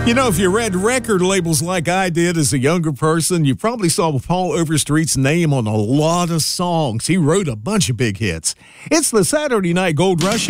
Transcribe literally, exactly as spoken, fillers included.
You know, if you read record labels like I did as a younger person, you probably saw Paul Overstreet's name on a lot of songs. He wrote a bunch of big hits. It's the Saturday Night Gold Rush.